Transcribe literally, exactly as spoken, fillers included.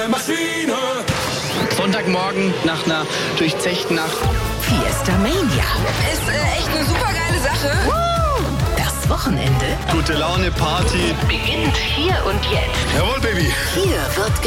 Maschine. Sonntagmorgen nach einer durchzechten Nacht. Fiesta Mania. Ist äh, echt eine super geile Sache. Das Wochenende Gute Laune, Party. beginnt hier und jetzt. Jawohl, Baby. Hier wird